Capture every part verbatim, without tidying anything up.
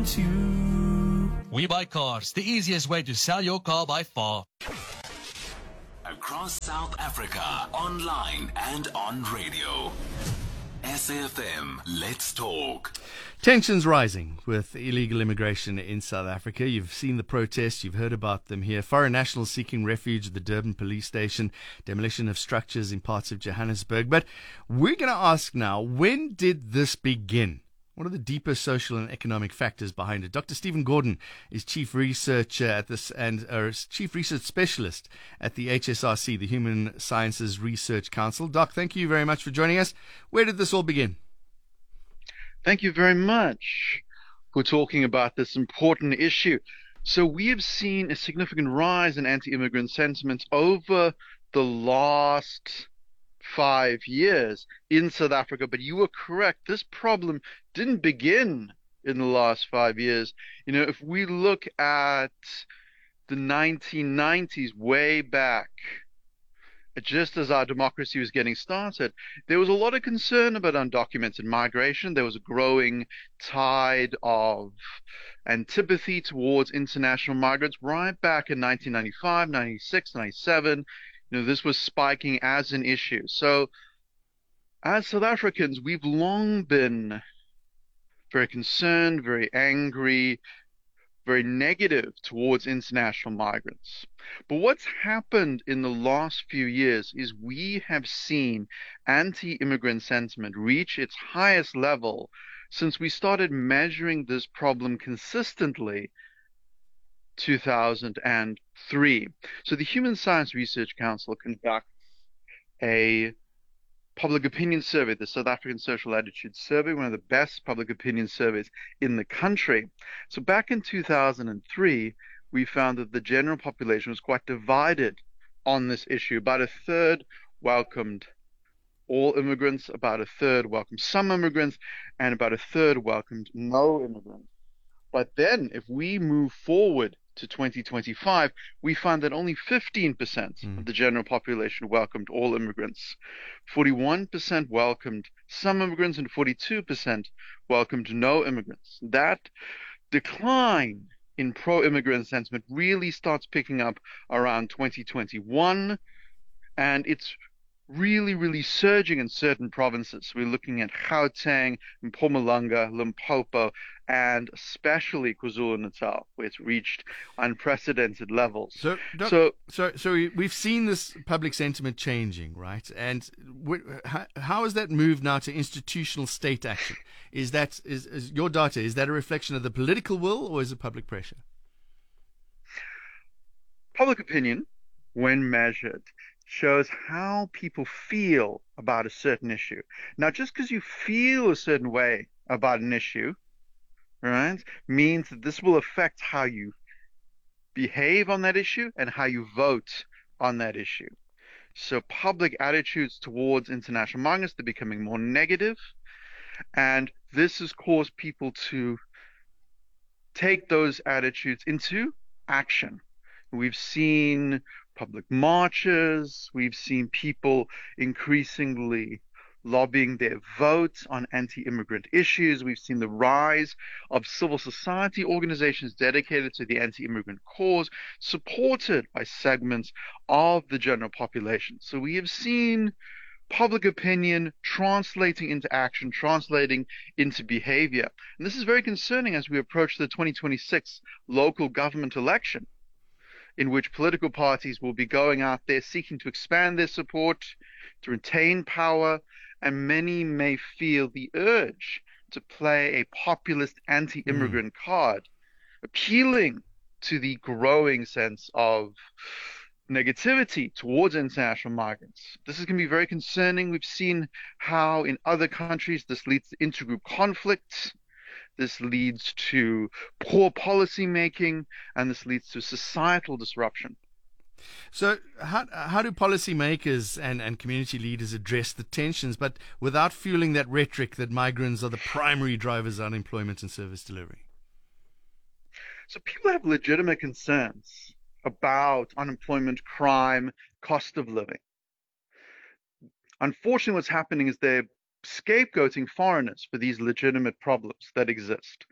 want you. We Buy Cars, the easiest way to sell your car by far. Across South Africa, online and on radio. S A F M, let's talk. Tensions rising with illegal immigration in South Africa. You've seen the protests, you've heard about them here. Foreign nationals seeking refuge at the Durban police station, demolition of structures in parts of Johannesburg. But we're going to ask now, when did this begin? What are the deeper social and economic factors behind it? Doctor Stephen Gordon is chief researcher at this and uh, chief research specialist at the H S R C, the Human Sciences Research Council. Doc, thank you very much for joining us. Where did this all begin? Thank you very much for talking about this important issue. So we have seen a significant rise in anti-immigrant sentiments over the last five years in South Africa, but you were correct. This problem didn't begin in the last five years. You know, if we look at the nineteen nineties, way back, just as our democracy was getting started, there was a lot of concern about undocumented migration. There was a growing tide of antipathy towards international migrants right back in nineteen ninety-five, ninety-six, ninety-seven. You know, this was spiking as an issue. So as South Africans, we've long been very concerned, very angry, very negative towards international migrants. But what's happened in the last few years is we have seen anti-immigrant sentiment reach its highest level since we started measuring this problem consistently two thousand three. So the Human Science Research Council conducts a public opinion survey, the South African Social Attitude Survey, one of the best public opinion surveys in the country. So back in two thousand three, we found that the general population was quite divided on this issue. About a third welcomed all immigrants, about a third welcomed some immigrants, and about a third welcomed no immigrants. But then if we move forward to twenty twenty-five, we find that only fifteen percent mm. of the general population welcomed all immigrants. forty-one percent welcomed some immigrants and forty-two percent welcomed no immigrants. That decline in pro-immigrant sentiment really starts picking up around twenty twenty-one, and it's really, really surging in certain provinces. We're looking at Gauteng, Mpumalanga, Limpopo, and especially KwaZulu-Natal, where it's reached unprecedented levels. So, Doc, so, so, so we've seen this public sentiment changing, right? And how, how has that moved now to institutional state action? Is that is, is your data? Is that a reflection of the political will, or is it public pressure? Public opinion, when measured, shows how people feel about a certain issue. Now, just because you feel a certain way about an issue, right, means that this will affect how you behave on that issue and how you vote on that issue. So public attitudes towards international migrants, they're becoming more negative, and this has caused people to take those attitudes into action. We've seen public marches, we've seen people increasingly lobbying their votes on anti-immigrant issues. We've seen the rise of civil society organizations dedicated to the anti-immigrant cause, supported by segments of the general population. So we have seen public opinion translating into action, translating into behavior. And this is very concerning as we approach the twenty twenty-six local government election, in which political parties will be going out there seeking to expand their support, to retain power, and many may feel the urge to play a populist anti-immigrant mm. card, appealing to the growing sense of negativity towards international migrants. This is going to be very concerning. We've seen how in other countries this leads to intergroup conflicts. This leads to poor policy making, and this leads to societal disruption. So how how do policymakers and, and community leaders address the tensions, but without fueling that rhetoric that migrants are the primary drivers of unemployment and service delivery? So people have legitimate concerns about unemployment, crime, cost of living. Unfortunately, what's happening is they're scapegoating foreigners for these legitimate problems that exist.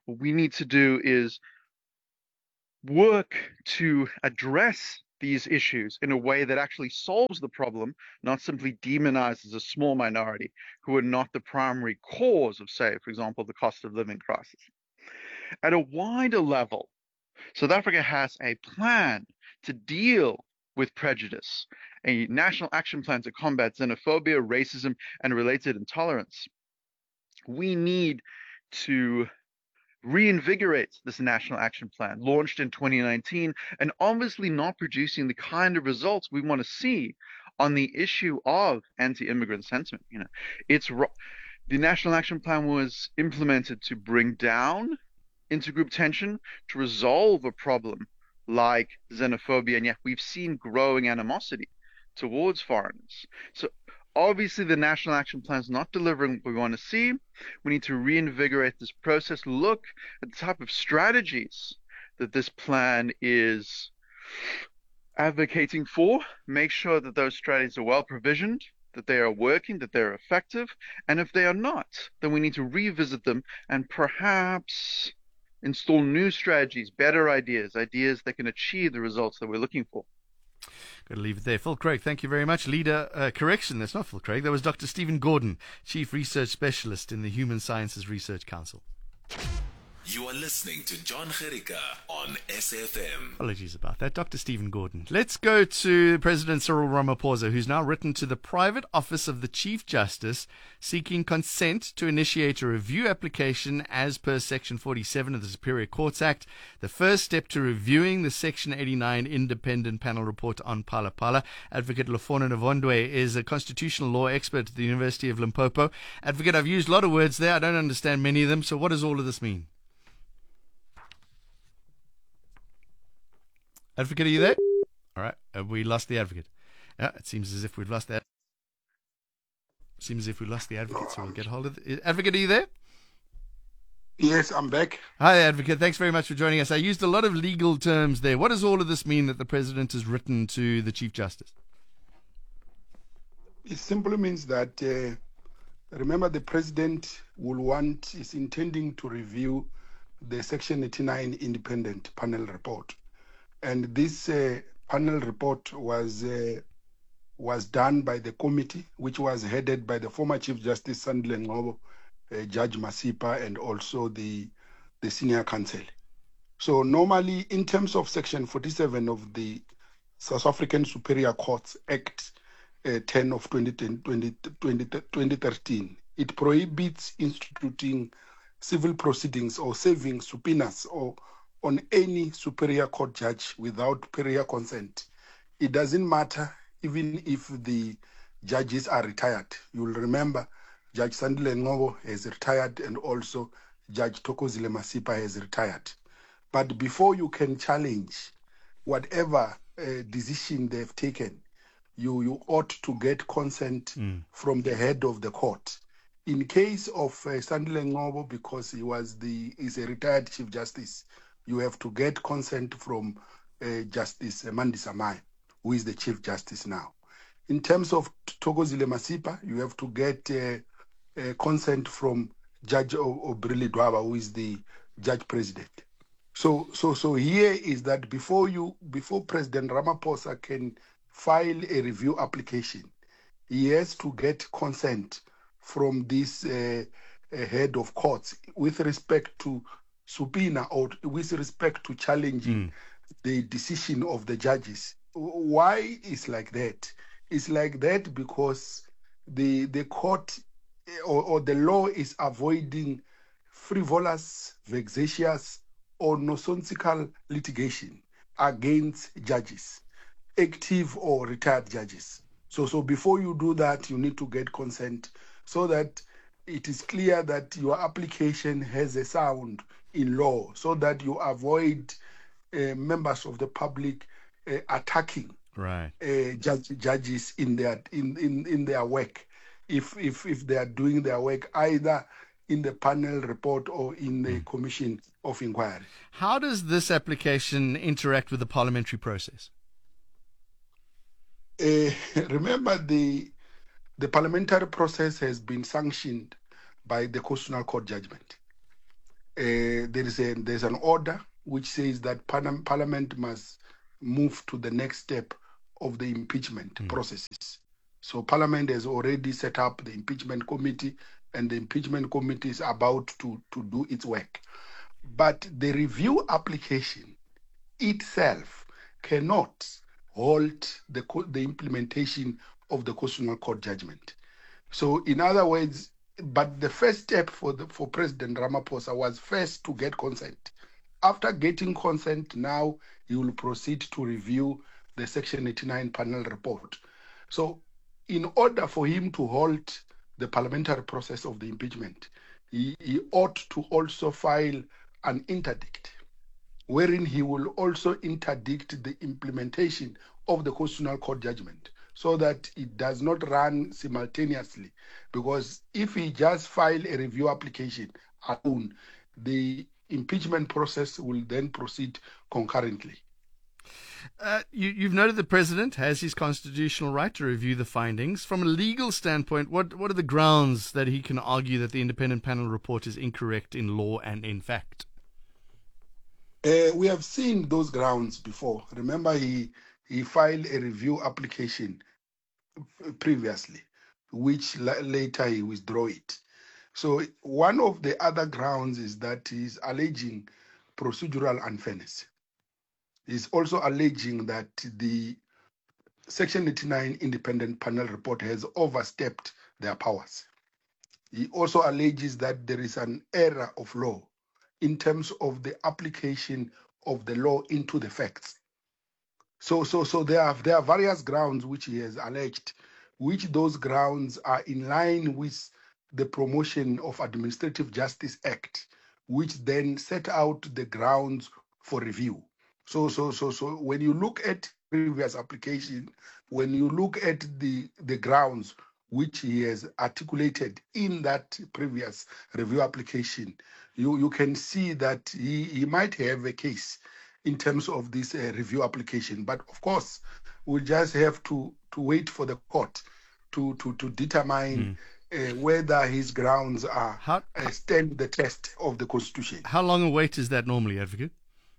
What we need to do is work to address these issues in a way that actually solves the problem, not simply demonizes a small minority who are not the primary cause of, say, for example, the cost of living crisis. At a wider level, South Africa has a plan to deal with prejudice, a national action plan to combat xenophobia, racism, and related intolerance. We need to reinvigorate this national action plan launched in twenty nineteen and obviously not producing the kind of results we want to see on the issue of anti-immigrant sentiment. You know, it's the national action plan was implemented to bring down intergroup tension, to resolve a problem like xenophobia, and yet we've seen growing animosity towards foreigners. So obviously the National Action Plan is not delivering what we want to see. We need to reinvigorate this process, look at the type of strategies that this plan is advocating for, make sure that those strategies are well provisioned, that they are working, that they're effective, and if they are not, then we need to revisit them and perhaps install new strategies, better ideas, ideas that can achieve the results that we're looking for. Got to leave it there. Phil Craig, thank you very much. Leader, uh, correction, that's not Phil Craig. That was Doctor Stephen Gordon, Chief Research Specialist in the Human Sciences Research Council. You are listening to John Gericka on S F M. Apologies about that. Doctor Stephen Gordon. Let's go to President Cyril Ramaphosa, who's now written to the private office of the Chief Justice seeking consent to initiate a review application as per Section forty-seven of the Superior Courts Act, the first step to reviewing the Section eighty-nine independent panel report on Phala Phala. Advocate Lefona Navondwe is a constitutional law expert at the University of Limpopo. Advocate, I've used a lot of words there. I don't understand many of them. So what does all of this mean? Advocate, are you there? All right. Have we lost the advocate? Yeah, it seems as if we've lost that. Seems as if we lost the advocate, so we'll get hold of the advocate. Are you there? Yes, I'm back. Hi, advocate. Thanks very much for joining us. I used a lot of legal terms there. What does all of this mean that the president has written to the Chief Justice? It simply means that, uh, remember, the president will want, is intending to review the Section eighty-nine independent panel report. And this uh, panel report was uh, was done by the committee, which was headed by the former Chief Justice Sandile Ngcobo, uh, Judge Masipa, and also the the senior counsel. So normally, in terms of Section forty-seven of the South African Superior Courts Act uh, ten of twenty thirteen, it prohibits instituting civil proceedings or serving subpoenas or on any superior court judge without prior consent. It doesn't matter even if the judges are retired. You'll remember Judge Sandile Ngcobo has retired and also Judge Thokozile Masipa has retired. But before you can challenge whatever uh, decision they've taken, you, you ought to get consent mm. from the head of the court. In case of uh, Sandile Ngcobo, because he was the is a retired Chief Justice, you have to get consent from uh, Justice Mandisa Mai, who is the Chief Justice now. In terms of Thokozile Masipa, you have to get uh, uh, consent from Judge Obrili Dwaba, who is the Judge President. So, so, so here is that before you, before President Ramaphosa can file a review application, he has to get consent from this uh, uh, head of courts with respect to subpoena or with respect to challenging mm. the decision of the judges. Why is like that? It's like that because the the court or, or the law is avoiding frivolous, vexatious, or nonsensical litigation against judges, active or retired judges. So, so before you do that, you need to get consent so that it is clear that your application has a sound in law, so that you avoid uh, members of the public uh, attacking right. uh, judge, judges in their in, in, in their work, if if if they are doing their work either in the panel report or in the mm. commission of inquiry. How does this application interact with the parliamentary process? Uh, remember, the the parliamentary process has been sanctioned by the Constitutional Court judgment. Uh, there is a there's an order which says that parliament, parliament must move to the next step of the impeachment mm. processes. So Parliament has already set up the impeachment committee, and the impeachment committee is about to, to do its work. But the review application itself cannot halt the, the implementation of the Constitutional Court judgment. So in other words, but the first step for the, for President Ramaphosa was first to get consent. After getting consent, now he will proceed to review the Section eighty-nine panel report. So in order for him to halt the parliamentary process of the impeachment, he, he ought to also file an interdict, wherein he will also interdict the implementation of the Constitutional Court judgment, so that it does not run simultaneously. Because if he just file a review application alone, the impeachment process will then proceed concurrently. Uh, you, you've noted the president has his constitutional right to review the findings. From a legal standpoint, what, what are the grounds that he can argue that the independent panel report is incorrect in law and in fact? Uh, we have seen those grounds before. Remember, he he filed a review application previously, which la- later he withdrew it. So one of the other grounds is that he's alleging procedural unfairness. He's also alleging that the Section eighty-nine independent panel report has overstepped their powers. He also alleges that there is an error of law in terms of the application of the law into the facts. So, so, so there are there are various grounds which he has alleged, which those grounds are in line with the Promotion of Administrative Justice Act, which then set out the grounds for review. So, so, so, so when you look at previous application, when you look at the the grounds which he has articulated in that previous review application, you, you can see that he, he might have a case in terms of this uh, review application. But of course, we'll just have to, to wait for the court to, to, to determine mm. uh, whether his grounds are how, uh, stand the test of the Constitution. How long a wait is that normally, Advocate?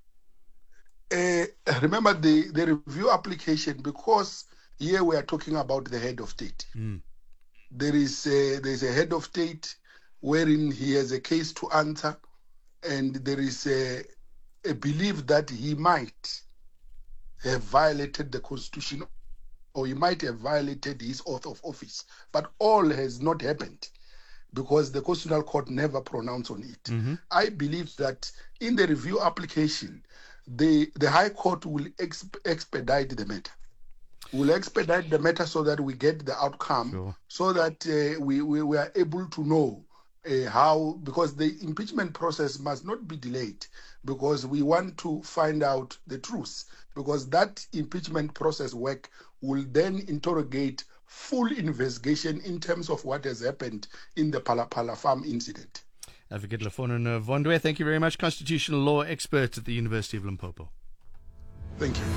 Uh, remember the, the review application, because here we are talking about the head of state. Mm. There is a, there is a head of state wherein he has a case to answer, and there is a, a belief that he might have violated the Constitution, or he might have violated his oath of office. But all has not happened because the Constitutional Court never pronounced on it. Mm-hmm. I believe that in the review application, the, the High Court will exp- expedite the matter. Will expedite the matter so that we get the outcome, sure. so that uh, we, we, we are able to know uh, how, because the impeachment process must not be delayed, because we want to find out the truth, because that impeachment process work will then interrogate full investigation in terms of what has happened in the Phala-Phala farm incident. Advocate Lefono Vondwe, thank you very much. Constitutional law expert at the University of Limpopo. Thank you.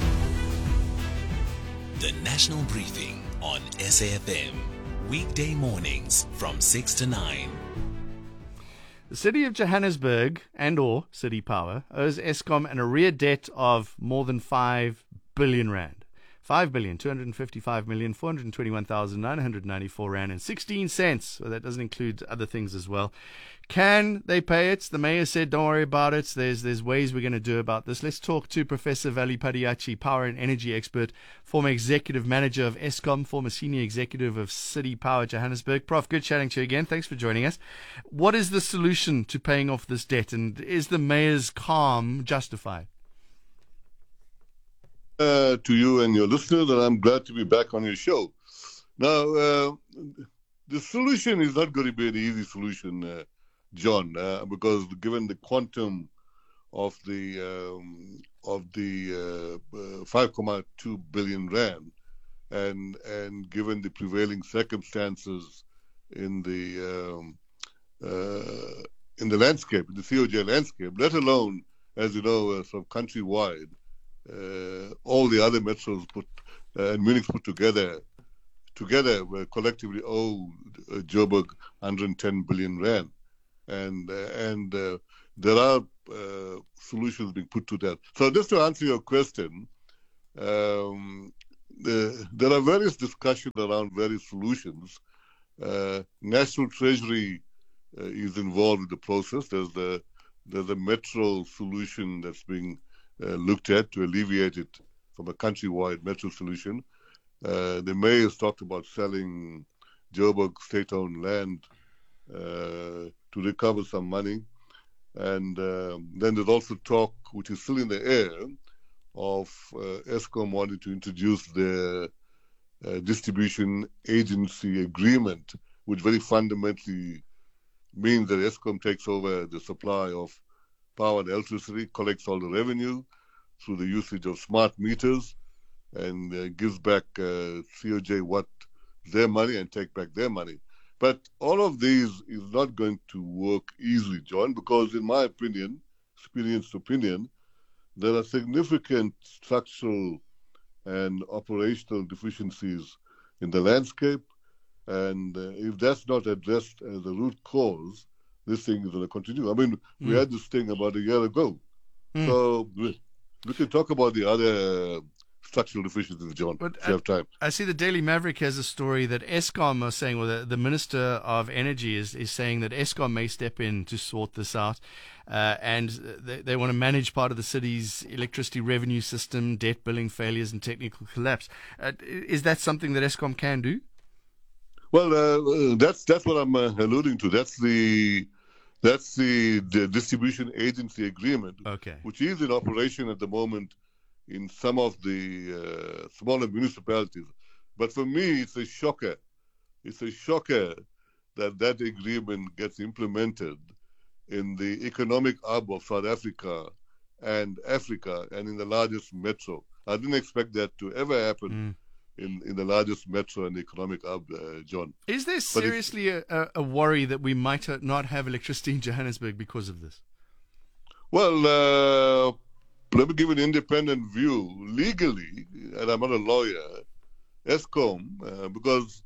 The National Briefing on S A F M. Weekday mornings from six to nine. The City of Johannesburg and or City Power owes Eskom an arrear debt of more than five billion rand. five billion, two hundred fifty-five million, four hundred twenty-one thousand, nine hundred ninety-four rand and sixteen cents. So that doesn't include other things as well. Can they pay it? The mayor said, don't worry about it. There's there's ways we're going to do about this. Let's talk to Professor Vali Padiachi, power and energy expert, former executive manager of Eskom, former senior executive of City Power Johannesburg. Prof, good chatting to you again. Thanks for joining us. What is the solution to paying off this debt, and is the mayor's calm justified? Uh, to you and your listeners, and I'm glad to be back on your show. Now, uh, the solution is not going to be an easy solution, uh, John, uh, because given the quantum of the um, of the uh, uh, five point two billion rand, and and given the prevailing circumstances in the um, uh, in the landscape, in the C O J landscape, let alone, as you know, uh, sort of countrywide. Uh, all the other metros put uh, and Munich put together together uh, collectively owe uh, Joburg one hundred ten billion rand, and uh, and uh, there are uh, solutions being put to that. So just to answer your question, um, the, there are various discussions around various solutions. Uh, National Treasury uh, is involved in the process. There's the there's a metro solution that's being uh, looked at to alleviate it from a countrywide metro solution. Uh, the mayor has talked about selling Joburg state-owned land uh, to recover some money. And um, then there's also talk, which is still in the air, of uh, Eskom wanting to introduce their uh, distribution agency agreement, which very fundamentally means that Eskom takes over the supply of power and electricity, collects all the revenue through the usage of smart meters, and uh, gives back uh, C O J what their money and take back their money. But all of these is not going to work easily, John, because in my opinion, experienced opinion, there are significant structural and operational deficiencies in the landscape. And uh, if that's not addressed as a root cause, this thing is going to continue. I mean, mm. we had this thing about a year ago. Mm. So we, we can talk about the other uh, structural deficiencies, John, but if you have time. I see the Daily Maverick has a story that Eskom are saying, well, the, the Minister of Energy is, is saying that Eskom may step in to sort this out. Uh, and they, they want to manage part of the city's electricity revenue system, debt billing failures, and technical collapse. Uh, is that something that Eskom can do? Well, uh, that's that's what I'm uh, alluding to. That's the that's the, the distribution agency agreement, okay, which is in operation at the moment in some of the uh, smaller municipalities. But for me, it's a shocker. It's a shocker that that agreement gets implemented in the economic hub of South Africa and Africa and in the largest metro. I didn't expect that to ever happen. Mm. In, in the largest metro and economic hub, uh, John. Is there seriously a, a worry that we might not have electricity in Johannesburg because of this? Well, uh, let me give an independent view. Legally, and I'm not a lawyer, Eskom, uh, because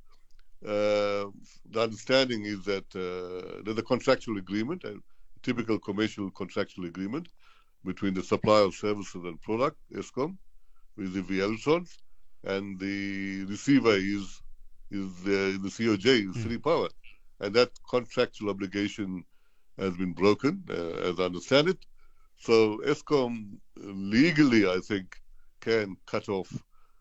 uh, the understanding is that uh, there's a contractual agreement, a typical commercial contractual agreement between the supplier of services and product, Eskom, with the Electrons, and the receiver is is the, the C O J, is mm. City Power. And that contractual obligation has been broken, uh, as I understand it. So Eskom legally, I think, can cut off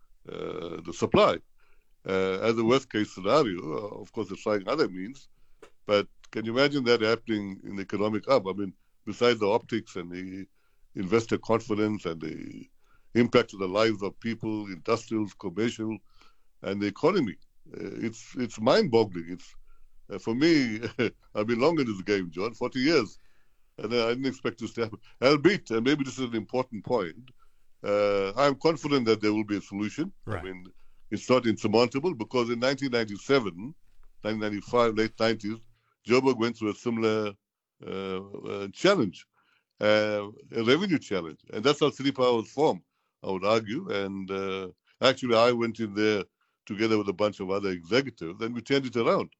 uh, the supply. Uh, as a worst-case scenario, uh, of course, they're trying other means. But can you imagine that happening in the economic hub? I mean, besides the optics and the investor confidence and the impact to the lives of people, industrials, commercial, and the economy. Uh, it's it's mind-boggling. It's uh, for me. I've been long in this game, John, forty years, and uh, I didn't expect this to happen. Albeit, and maybe this is an important point. Uh, I'm confident that there will be a solution. Right. I mean, it's not insurmountable because in nineteen ninety-seven, nineteen ninety-five, late nineties, Joburg went through a similar uh, uh, challenge, uh, a revenue challenge, and that's how City Power was formed, I would argue. And uh, actually, I went in there together with a bunch of other executives, and we turned it around.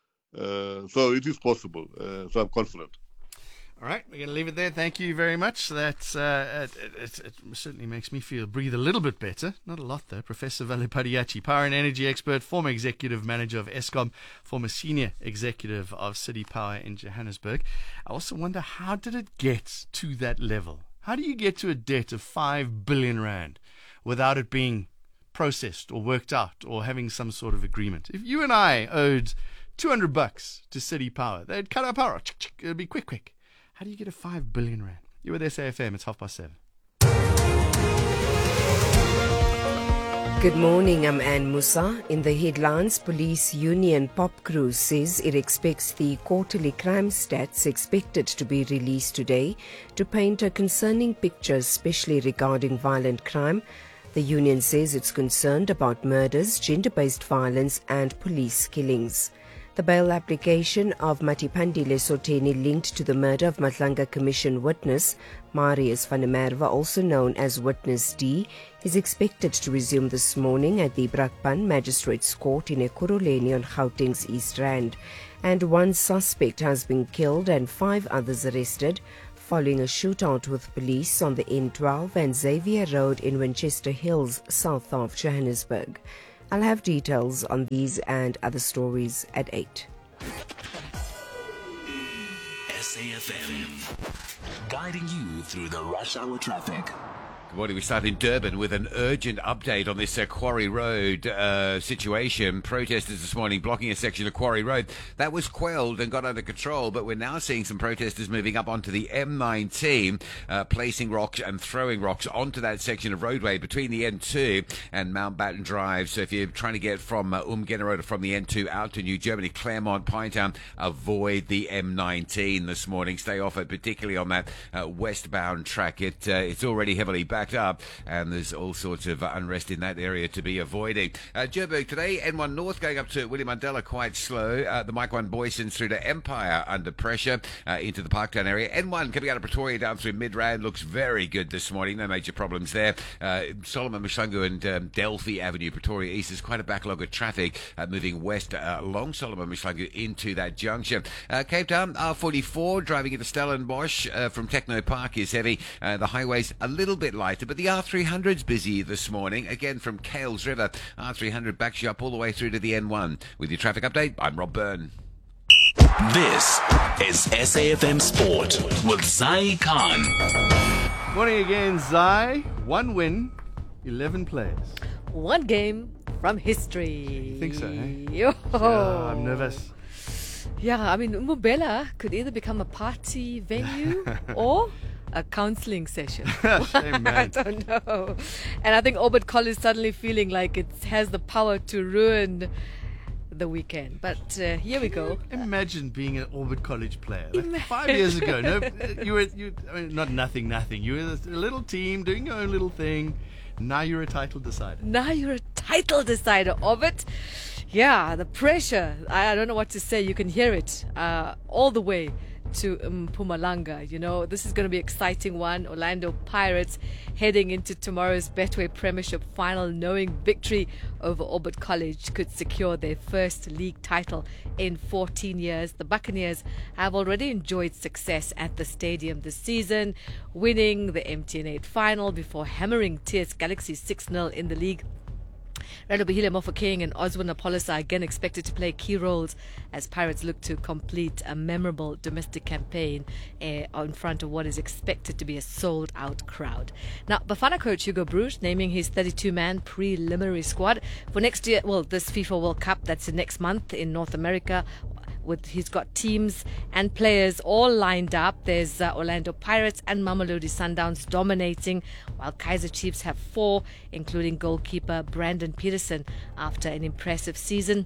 Uh, so it is possible. Uh, so I'm confident. All right, we're going to leave it there. Thank you very much. That's uh, it, it, it certainly makes me feel breathe a little bit better. Not a lot, though. Professor Vale Padiachi, power and energy expert, former executive manager of Eskom, former senior executive of City Power in Johannesburg. I also wonder, how did it get to that level? How do you get to a debt of five billion rand without it being processed or worked out or having some sort of agreement? If you and I owed two hundred bucks to City Power, they'd cut our power. It'd be quick, quick. How do you get a five billion rand? You're with S A F M. It's half past seven. Good morning, I'm Anne Musa. In the headlines, police union PopCrew says it expects the quarterly crime stats expected to be released today to paint a concerning picture, especially regarding violent crime. The union says it's concerned about murders, gender-based violence and police killings. The bail application of Matipandile Soteni linked to the murder of Matlanga Commission witness Marius van der Merwe, also known as Witness D, is expected to resume this morning at the Brakpan Magistrates Court in Ekurhuleni on Gauteng's East Rand. And one suspect has been killed and five others arrested following a shootout with police on the N twelve and Xavier Road in Winchester Hills, south of Johannesburg. I'll have details on these and other stories at eight. S A F M, guiding you through the rush hour traffic. Good morning. We start in Durban with an urgent update on this uh, Quarry Road uh, situation. Protesters this morning blocking a section of Quarry Road. That was quelled and got under control, but we're now seeing some protesters moving up onto the M nineteen, uh, placing rocks and throwing rocks onto that section of roadway between the N two and Mountbatten Drive. So if you're trying to get from uh, Umgenrode from the N two out to New Germany, Claremont, Pinetown, avoid the M nineteen this morning. Stay off it, particularly on that uh, westbound track. It uh, It's already heavily backed up, and there's all sorts of uh, unrest in that area to be avoiding. Uh, Joburg today, N one North going up to William Mandela quite slow. Uh, the Mike one Boysons through to Empire under pressure uh, into the Parktown area. N one coming out of Pretoria down through Midrand looks very good this morning. No major problems there. Uh, Solomon Mshlangu and um, Delphi Avenue, Pretoria East, is quite a backlog of traffic uh, moving west uh, along Solomon Mshlangu into that junction. Uh, Cape Town, R forty-four driving into Stellenbosch uh, from Techno Park is heavy. Uh, the highway's a little bit light, but the R three hundred's busy this morning. Again, from Kales River, R three hundred backs you up all the way through to the N one. With your traffic update, I'm Rob Byrne. This is S A F M Sport with Zai Khan. Morning again, Zai. One win, eleven players. One game from history. You think so, eh? Yo. Yeah, I'm nervous. Yeah, I mean, Mubela could either become a party venue or a counseling session. Shame, man. I don't know. And I think Albert College is suddenly feeling like it has the power to ruin the weekend. But uh, here we go. Imagine being an Albert College player. Like five years ago, no, you were you I mean, not nothing, nothing. You were a little team doing your own little thing. Now you're a title decider. Now you're a title decider, Albert. Yeah, the pressure. I, I don't know what to say. You can hear it uh, all the way to um, Mpumalanga. You know, this is going to be an exciting one. Orlando Pirates heading into tomorrow's Betway Premiership final, knowing victory over Albert College could secure their first league title in fourteen years. The Buccaneers have already enjoyed success at the stadium this season, winning the M T N eight final before hammering T S Galaxy six nil in the league. Relobehile Mofokeng and Oswin Apollos are again expected to play key roles as Pirates look to complete a memorable domestic campaign uh, in front of what is expected to be a sold-out crowd. Now, Bafana coach Hugo Broos naming his thirty-two man preliminary squad for next year, well, this FIFA World Cup that's next month in North America. With he's got teams and players all lined up. There's uh, Orlando Pirates and Mamelodi Sundowns dominating, while Kaizer Chiefs have four, including goalkeeper Brandon Peterson after an impressive season.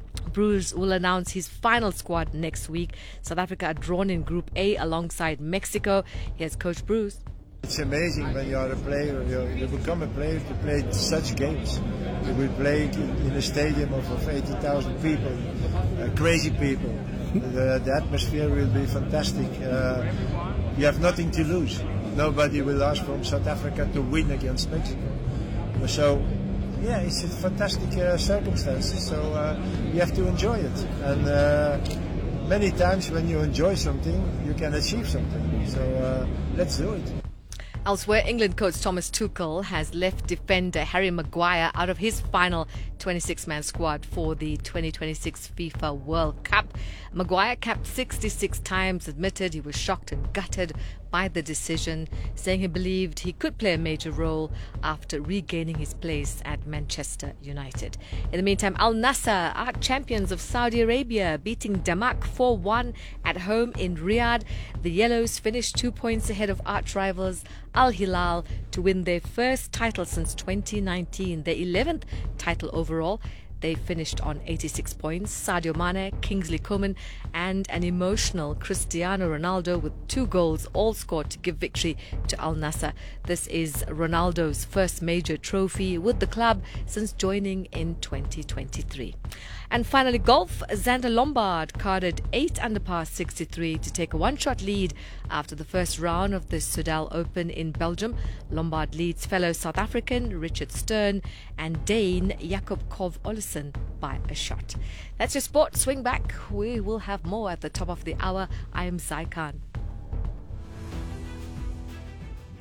Bruce will announce his final squad next week. South Africa are drawn in Group A alongside Mexico. Here's Coach Bruce. It's amazing when you are a player, you, you become a player to play such games. You will play in a stadium of, of eighty thousand people, uh, crazy people. The, the atmosphere will be fantastic. Uh, you have nothing to lose. Nobody will ask from South Africa to win against Mexico. So, yeah, it's a fantastic uh, circumstances. So uh, you have to enjoy it. And uh, many times when you enjoy something, you can achieve something. So uh, let's do it. Elsewhere, England coach Thomas Tuchel has left defender Harry Maguire out of his final twenty-six man squad for the twenty twenty-six FIFA World Cup. Maguire, capped sixty-six times, admitted he was shocked and gutted by the decision, saying he believed he could play a major role after regaining his place at Manchester United. In the meantime, Al Nassr are champions of Saudi Arabia, beating Damak four one at home in Riyadh. The Yellows finished two points ahead of arch rivals Al Hilal to win their first title since twenty nineteen, their eleventh title overall. They finished on eighty-six points. Sadio Mane, Kingsley Coman and an emotional Cristiano Ronaldo with two goals all scored to give victory to Al Nassr. This is Ronaldo's first major trophy with the club since joining in twenty twenty-three. And finally, golf. Xander Lombard carded eight under par sixty-three to take a one-shot lead after the first round of the Soudal Open in Belgium. Lombard leads fellow South African Richard Stern and Dane Jakob Kov Olesen by a shot. That's your sport. Swing back. We will have more at the top of the hour. I am Zai Khan.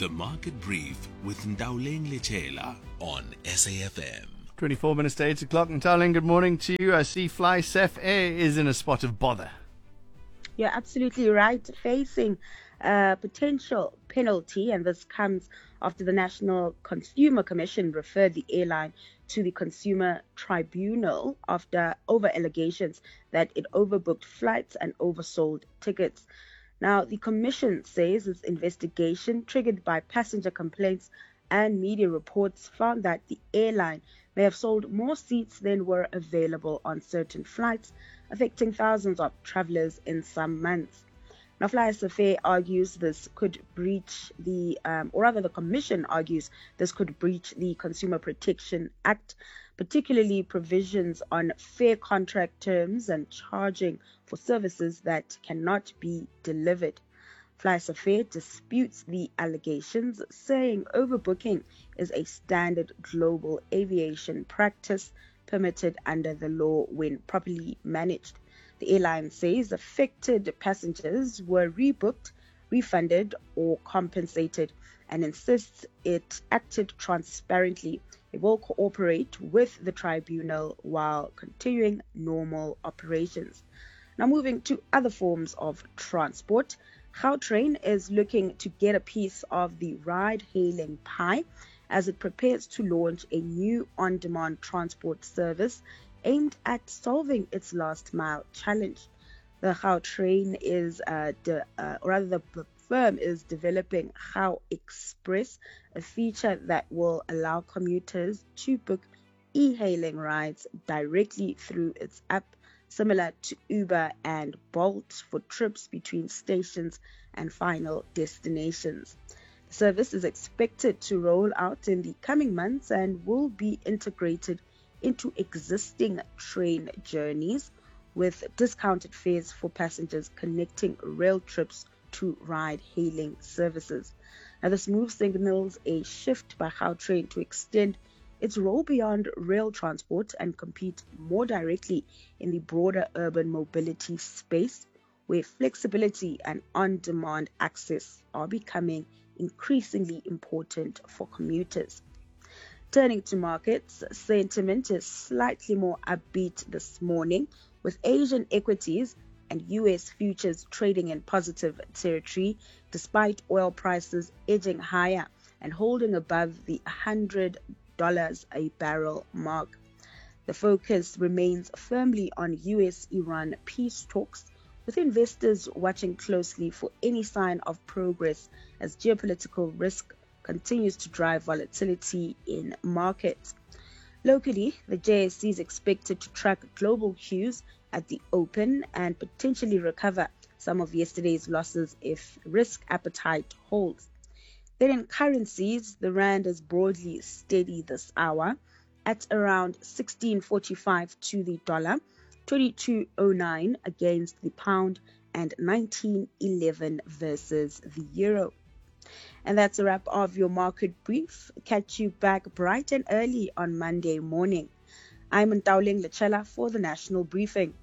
The Market Brief with Ndawleng Lechela on S A F M. twenty-four minutes to eight o'clock. Ndawleng, good morning to you. I see Fly Saf Air is in a spot of bother. You're absolutely right, facing a potential penalty, and this comes after the National Consumer Commission referred the airline to the Consumer Tribunal after over allegations that it overbooked flights and oversold tickets. Now, the Commission says its investigation, triggered by passenger complaints and media reports, found that the airline may have sold more seats than were available on certain flights, affecting thousands of travelers in some months. Now, Fly Saf Air argues this could breach the, um, or rather the Commission argues this could breach the Consumer Protection Act, particularly provisions on fair contract terms and charging for services that cannot be delivered. Fly Saf Air disputes the allegations, saying overbooking is a standard global aviation practice permitted under the law when properly managed. The airline says affected passengers were rebooked, refunded, or compensated, and insists it acted transparently. It will cooperate with the tribunal while continuing normal operations. Now, moving to other forms of transport, Gautrain is looking to get a piece of the ride-hailing pie as it prepares to launch a new on-demand transport service aimed at solving its last-mile challenge. The Gautrain is, uh, de- uh, or rather the firm is developing Gau Express, a feature that will allow commuters to book e-hailing rides directly through its app, similar to Uber and Bolt for trips between stations and final destinations. The service is expected to roll out in the coming months and will be integrated into existing train journeys with discounted fares for passengers connecting rail trips to ride-hailing services. Now, this move signals a shift by Gautrain to extend its role beyond rail transport and compete more directly in the broader urban mobility space, where flexibility and on-demand access are becoming increasingly important for commuters. Turning to markets, sentiment is slightly more upbeat this morning, with Asian equities and U S futures trading in positive territory, despite oil prices edging higher and holding above the one hundred dollars a barrel mark. The focus remains firmly on U S Iran peace talks, with investors watching closely for any sign of progress as geopolitical risk continues to drive volatility in markets. Locally, the J S E is expected to track global cues at the open and potentially recover some of yesterday's losses if risk appetite holds. Then in currencies, the rand is broadly steady this hour at around sixteen forty-five to the dollar, twenty-two oh nine against the pound, and nineteen eleven versus the euro. And that's a wrap of your market brief. Catch you back bright and early on Monday morning. I'm Ndawleng Lechela for the National Briefing.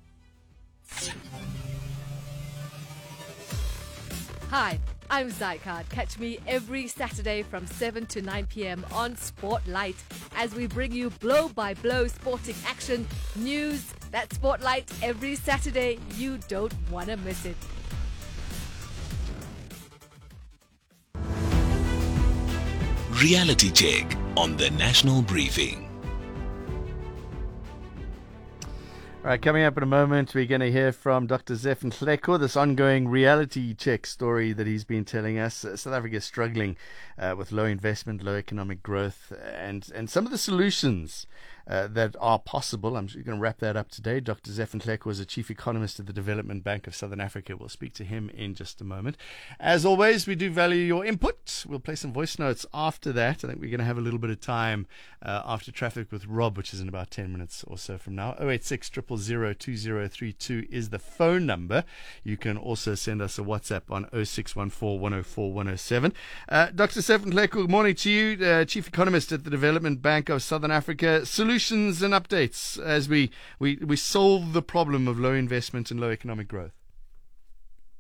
Hi, I'm Zycard. Catch me every Saturday from seven to nine p.m. on Spotlight as we bring you blow-by-blow sporting action, news. That Spotlight every Saturday. You don't want to miss it. Reality check on the National Briefing. All right, coming up in a moment, we're going to hear from Doctor Zef Nhleko, this ongoing reality check story that he's been telling us. Uh, South Africa is struggling uh, with low investment, low economic growth, and, and some of the solutions uh, that are possible. I'm going to wrap that up today. Doctor Zef Nhleko is a chief economist at the Development Bank of Southern Africa. We'll speak to him in just a moment. As always, we do value your input. We'll play some voice notes after that. I think we're going to have a little bit of time uh, after traffic with Rob, which is in about ten minutes or so from now. oh eight six, zero zero zero, two zero three two is the phone number. You can also send us a WhatsApp on oh six one four, one oh four, one oh seven. Uh, Doctor Zef Nhleko, good morning to you, uh, Chief Economist at the Development Bank of Southern Africa. Solutions and updates as we, we, we solve the problem of low investment and low economic growth.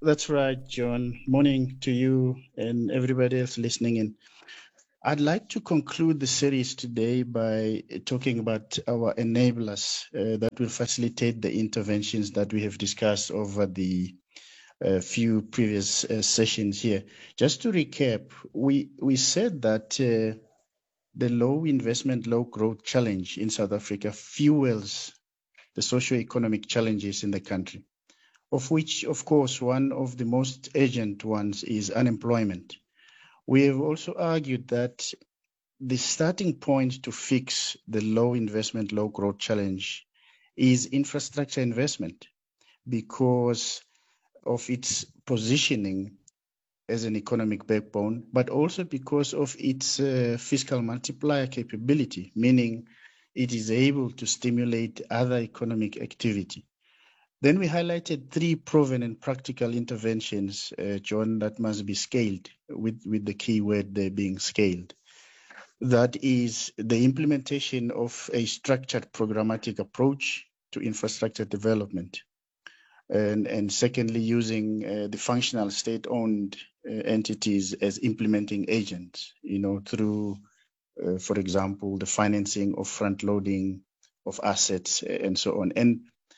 That's right, John. Morning to you and everybody else listening in. I'd like to conclude the series today by talking about our enablers uh, that will facilitate the interventions that we have discussed over the uh, few previous uh, sessions here. Just to recap, we, we said that uh, the low investment, low growth challenge in South Africa fuels the socio-economic challenges in the country, of which, of course, one of the most urgent ones is unemployment. We have also argued that the starting point to fix the low investment, low growth challenge is infrastructure investment because of its positioning as an economic backbone, but also because of its uh, fiscal multiplier capability, meaning it is able to stimulate other economic activity. Then we highlighted three proven and practical interventions, uh, John, that must be scaled, with, with the key word there being scaled. That is the implementation of a structured programmatic approach to infrastructure development. And, and secondly, using uh, the functional state-owned uh, entities as implementing agents, you know, through, uh, for example, the financing of front-loading of assets and so on. And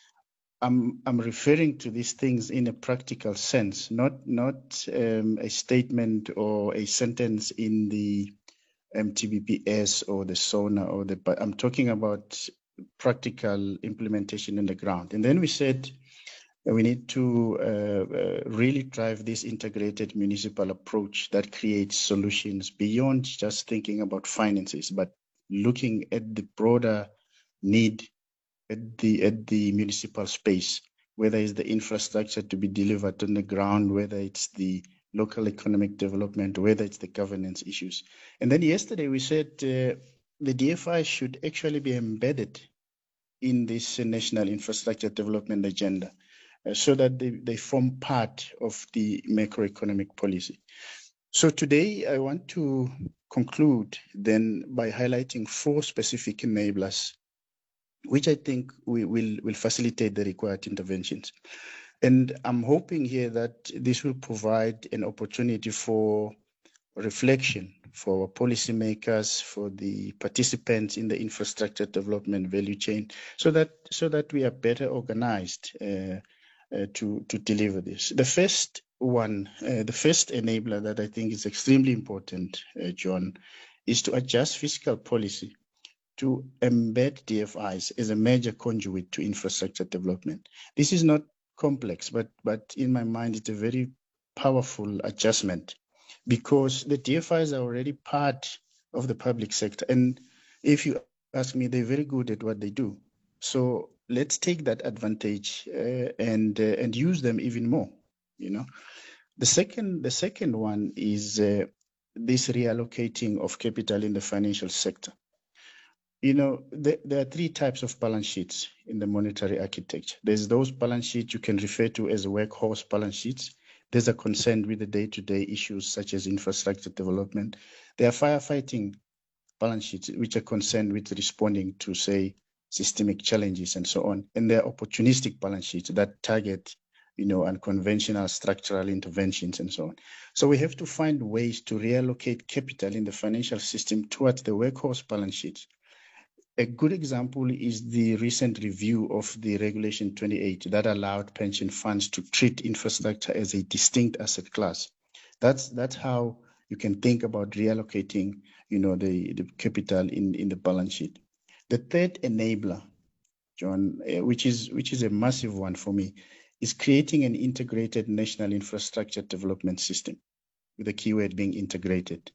I'm, I'm referring to these things in a practical sense, not, not um, a statement or a sentence in the M T B P S or the SONA, or the, but I'm talking about practical implementation in the ground. And then we said we need to uh, uh, really drive this integrated municipal approach that creates solutions beyond just thinking about finances, but looking at the broader need at the at the municipal space, whether it's the infrastructure to be delivered on the ground, whether it's the local economic development, whether it's the governance issues. And then yesterday we said uh, the D F I should actually be embedded in this uh, national infrastructure development agenda uh, so that they, they form part of the macroeconomic policy. So today I want to conclude then by highlighting four specific enablers which I think we will, will facilitate the required interventions. And I'm hoping here that this will provide an opportunity for reflection for policymakers, for the participants in the infrastructure development value chain, so that so that we are better organized uh, uh, to to deliver this. The first one, uh, the first enabler that I think is extremely important, uh, John, is to adjust fiscal policy to embed D F Is as a major conduit to infrastructure development. This is not complex, but but in my mind, it's a very powerful adjustment because the D F Is are already part of the public sector. And if you ask me, they're very good at what they do. So let's take that advantage uh, and uh, and use them even more. You know, the second the second one is uh, this reallocating of capital in the financial sector. You know, there, there are three types of balance sheets in the monetary architecture. There's those balance sheets you can refer to as workhorse balance sheets. There's a concern with the day-to-day issues such as infrastructure development. There are firefighting balance sheets which are concerned with responding to, say, systemic challenges and so on. And there are opportunistic balance sheets that target, you know, unconventional structural interventions and so on. So we have to find ways to reallocate capital in the financial system towards the workhorse balance sheets. A good example is the recent review of the Regulation twenty-eight that allowed pension funds to treat infrastructure as a distinct asset class. That's that's how you can think about reallocating, you know, the, the capital in, in the balance sheet. The third enabler, John, uh, which is which is a massive one for me, is creating an integrated national infrastructure development system, with the keyword being integrated.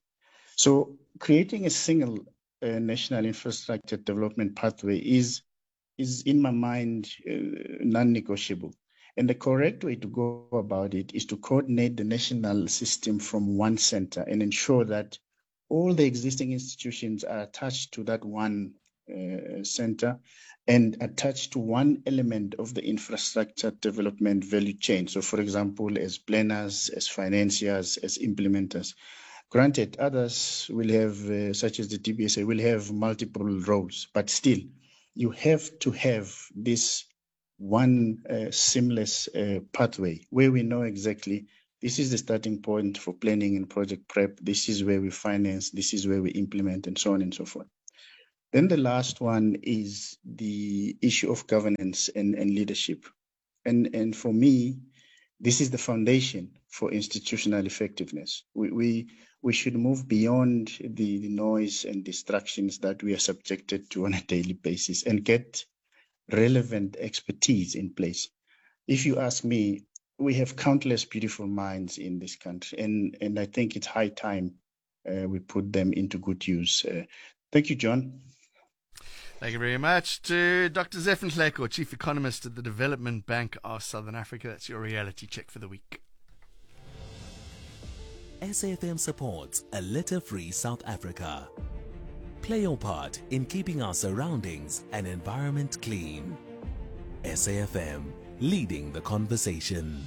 So creating a single Uh, national infrastructure development pathway is, is in my mind, uh, non-negotiable. And the correct way to go about it is to coordinate the national system from one center and ensure that all the existing institutions are attached to that one uh, center and attached to one element of the infrastructure development value chain. So, for example, as planners, as financiers, as implementers. Granted, others will have, uh, such as the T B S A, will have multiple roles, but still, you have to have this one uh, seamless uh, pathway where we know exactly this is the starting point for planning and project prep. This is where we finance. This is where we implement, and so on and so forth. Then the last one is the issue of governance and, and leadership. And, and for me, this is the foundation for institutional effectiveness. We, we, we should move beyond the, the noise and distractions that we are subjected to on a daily basis and get relevant expertise in place. If you ask me, we have countless beautiful minds in this country, and, and I think it's high time uh, we put them into good use. Uh, thank you, John. Thank you very much to Doctor Zephyr Nhleko, Chief Economist at the Development Bank of Southern Africa. That's your reality check for the week. S A F M supports a litter-free South Africa. Play your part in keeping our surroundings and environment clean. S A F M, leading the conversation.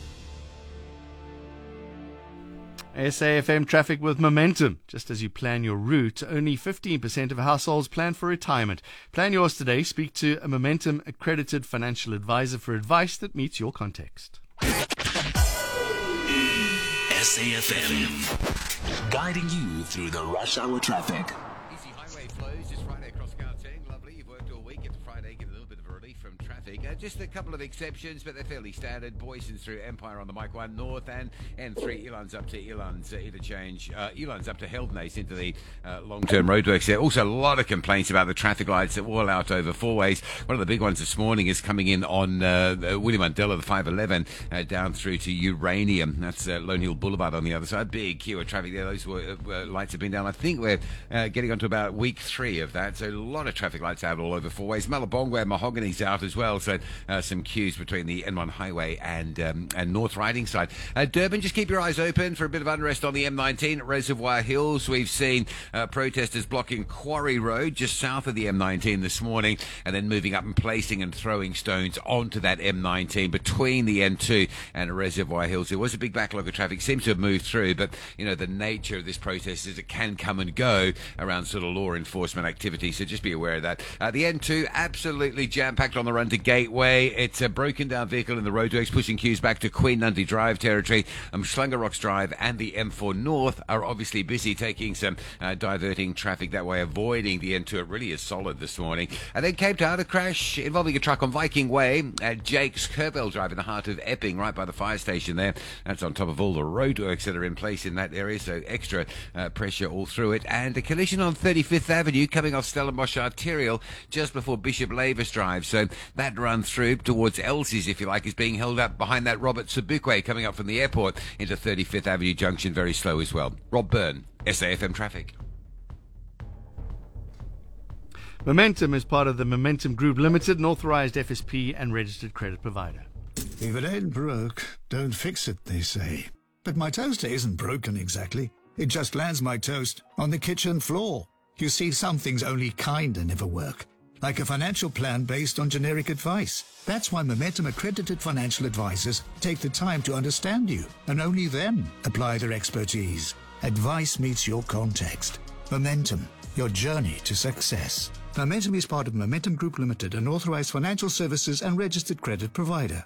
S A F M traffic with momentum. Just as you plan your route, only fifteen percent of households plan for retirement. Plan yours today. Speak to a Momentum accredited financial advisor for advice that meets your context. S A F M, guiding you through the rush hour traffic. Easy highway flows just Friday across Gauteng. Lovely. You've worked all week. It's Friday. Get a little bit of relief from traffic. Uh, just a couple of exceptions, but they're fairly standard. Boyson's through Empire on the Mike one North and N three. Elan's up to Elan's uh, interchange. Uh, Elan's up to Heldnace into the uh, long-term roadworks there. Also, a lot of complaints about the traffic lights that were all out over four ways. One of the big ones this morning is coming in on uh, William Mandela, the five eleven, uh, down through to Uranium. That's uh, Lone Hill Boulevard on the other side. Big queue of traffic there. Those were, uh, lights have been down. I think we're uh, getting on to about week three of that. So a lot of traffic lights out all over four ways. Malabong where Mahogany's out as well. So uh, some queues between the N one highway and um, and North Riding side. Uh, Durban, just keep your eyes open for a bit of unrest on the M nineteen at Reservoir Hills. We've seen uh, protesters blocking Quarry Road just south of the M nineteen this morning, and then moving up and placing and throwing stones onto that M nineteen between the N two and Reservoir Hills. There was a big backlog of traffic, seems to have moved through, but you know the nature of this protest is it can come and go around sort of law enforcement activity, so just be aware of that. Uh, the N two absolutely jam-packed on the run to Gateway. It's a broken down vehicle in the roadworks, pushing queues back to Queen Nundy Drive territory. Um, Schlanger Rocks Drive and the M four North are obviously busy taking some uh, diverting traffic that way, avoiding the N two. It really is solid this morning. And then Cape Town, a crash involving a truck on Viking Way at Jake's Kerbell Drive in the heart of Epping, right by the fire station there. That's on top of all the roadworks that are in place in that area, so extra uh, pressure all through it. And a collision on thirty-fifth Avenue coming off Stellenbosch Arterial just before Bishop Lavis Drive. So that run through towards Elsie's, if you like, is being held up behind that Robert Sobukwe coming up from the airport into thirty-fifth Avenue Junction, very slow as well. Rob Byrne, S A F M Traffic. Momentum is part of the Momentum Group Limited, an authorized F S P and registered credit provider. If it ain't broke, don't fix it, they say. But my toaster isn't broken exactly. It just lands my toast on the kitchen floor. You see, some things only kinda never work. Like a financial plan based on generic advice. That's why Momentum accredited financial advisors take the time to understand you, and only then apply their expertise. Advice meets your context. Momentum, your journey to success. Momentum is part of Momentum Group Limited, an authorized financial services and registered credit provider.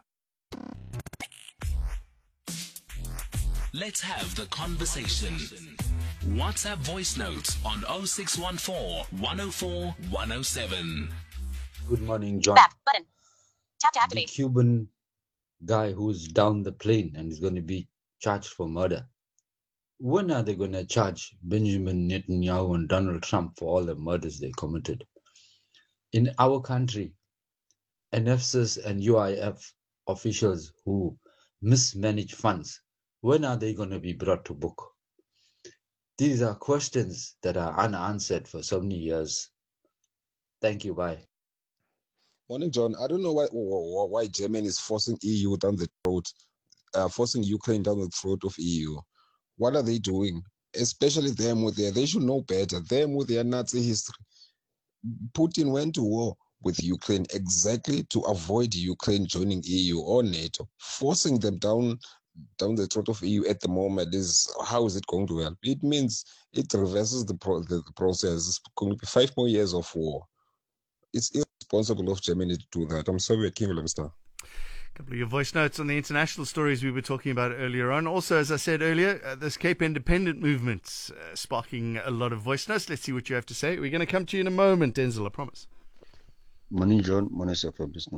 Let's have the conversation. WhatsApp voice notes on oh six one four, one oh four, one oh seven. Good morning, John. Back button. Tap to The activate. Cuban guy who's down the plane and is going to be charged for murder. When are they going to charge Benjamin Netanyahu and Donald Trump for all the murders they committed? In our country, N F S S and U I F officials who mismanage funds, when are they going to be brought to book? These are questions that are unanswered for so many years. Thank you. Bye. Morning, John. I don't know why why why Germany is forcing E U down the throat, uh, forcing Ukraine down the throat of E U. What are they doing? Especially them with their, they should know better. Them with their Nazi history. Putin went to war with Ukraine exactly to avoid Ukraine joining E U or NATO. Forcing them down down the throat of E U at the moment is, how is it going to help? It means it reverses the, pro, the, the process. It's going to be five more years of war. It's irresponsible of Germany to do that. I'm sorry, King Willem Star. A couple of your voice notes on the international stories we were talking about earlier on. Also, as I said earlier, uh, this Cape Independent movement uh, sparking a lot of voice notes. Let's see what you have to say. We're going to come to you in a moment, Denzel, I promise. Morning, John. Morning, sir, for business.